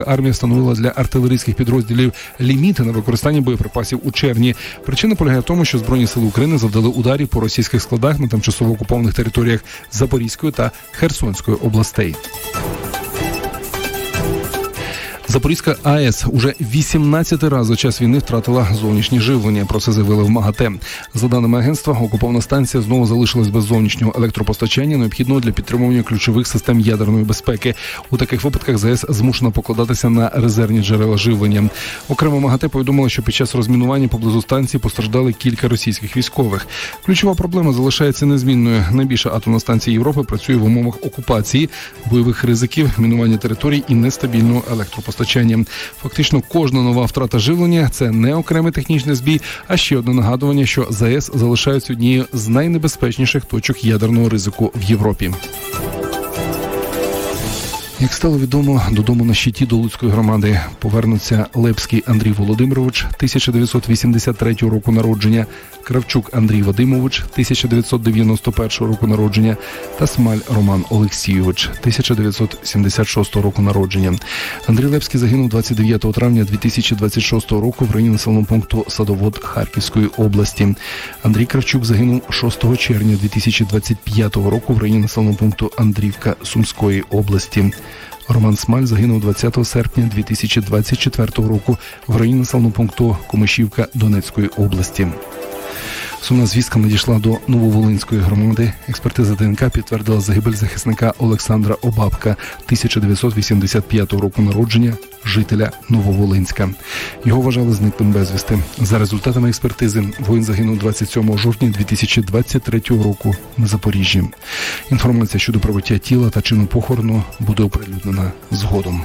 Армія встановила для артилерійських підрозділів ліміти на використання боєприпасів у червні. Причина полягає в тому, що Збройні сили України завдали ударів по російських складах на тимчасово окупованих територіях Запорізької та Херсонської областей. Запорізька АЕС уже 18 раз за час війни втратила зовнішнє живлення. Про це заявили в МАГАТЕ. За даними агентства, окупована станція знову залишилась без зовнішнього електропостачання, необхідного для підтримування ключових систем ядерної безпеки. У таких випадках ЗАЕС змушена покладатися на резервні джерела живлення. Окремо МАГАТЕ повідомило, що під час розмінування поблизу станції постраждали кілька російських військових. Ключова проблема залишається незмінною. Найбільша атомна станція Європи працює в умовах окупації, бойових ризиків, мінування територій і нестабільного електропостачання. Фактично, кожна нова втрата живлення – це не окремий технічний збій, а ще одне нагадування, що ЗАЕС залишаються однією з найнебезпечніших точок ядерного ризику в Європі. Як стало відомо, додому на щиті до Луцької громади повернуться Лепський Андрій Володимирович, 1983 року народження, Кравчук Андрій Вадимович, 1991 року народження та Смаль Роман Олексійович, 1976 року народження. Андрій Лепський загинув 29 травня 2026 року в районі населеного пункту Садовод Харківської області. Андрій Кравчук загинув 6 червня 2025 року в районі населеного пункту Андрівка Сумської області. Роман Смаль загинув 20 серпня 2024 року в районі населеного пункту Комишівка Донецької області. Сумна звістка надійшла до Нововолинської громади. Експертиза ДНК підтвердила загибель захисника Олександра Обабка, 1985 року народження, жителя Нововолинська. Його вважали зниклим безвісти. За результатами експертизи, воїн загинув 27 жовтня 2023 року на Запоріжжі. Інформація щодо прибуття тіла та чину похорону буде оприлюднена згодом.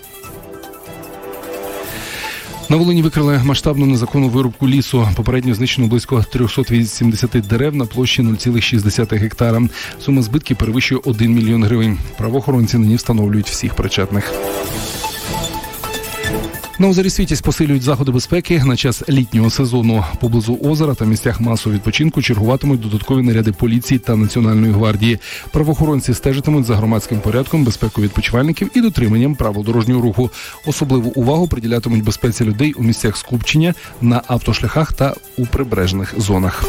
На Волині викрили масштабну незаконну вирубку лісу. Попередньо знищено близько 380 дерев на площі 0,6 гектара. Сума збитків перевищує 1 мільйон гривень. Правоохоронці нині встановлюють всіх причетних. На озері Світязь посилюють заходи безпеки на час літнього сезону. Поблизу озера та місцях масового відпочинку чергуватимуть додаткові наряди поліції та Національної гвардії. Правоохоронці стежитимуть за громадським порядком, безпекою відпочивальників і дотриманням правил дорожнього руху. Особливу увагу приділятимуть безпеці людей у місцях скупчення, на автошляхах та у прибережних зонах.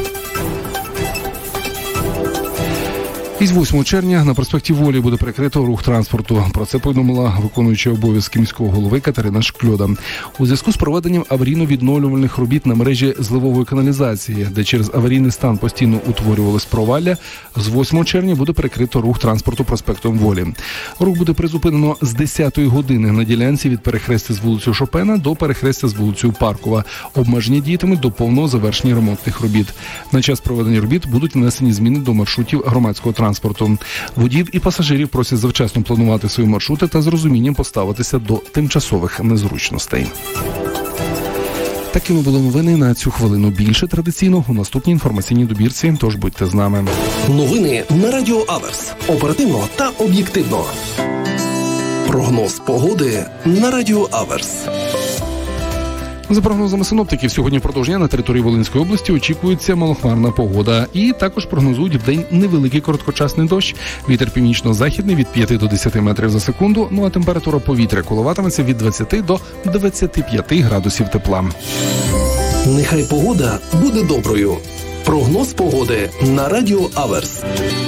Із 8 червня на проспекті Волі буде перекрито рух транспорту. Про це повідомила виконуюча обов'язки міського голови Катерина Шкльода. У зв'язку з проведенням аварійно-відновлювальних робіт на мережі зливової каналізації, де через аварійний стан постійно утворювались провалля, з 8 червня буде перекрито рух транспорту проспектом Волі. Рух буде призупинено з 10-ї години на ділянці від перехрестя з вулицею Шопена до перехрестя з вулицею Паркова. Обмеження діятимуть до повного завершення ремонтних робіт. На час проведення робіт будуть внесені зміни до маршрутів громадського транспорту. Водіїв і пасажирів просять завчасно планувати свої маршрути та з розумінням поставитися до тимчасових незручностей. Такими були новини на цю хвилину. Більше традиційно у наступній інформаційній добірці, тож будьте з нами. Новини на Радіо Аверс. Оперативно та об'єктивно. Прогноз погоди на Радіо Аверс. За прогнозами синоптиків, сьогодні впродовж дня на території Волинської області очікується малохмарна погода. І також прогнозують вдень невеликий короткочасний дощ. Вітер північно-західний від 5 до 10 метрів за секунду. Ну а температура повітря коливатиметься від 20 до 25 градусів тепла. Нехай погода буде доброю. Прогноз погоди на Радіо Аверс.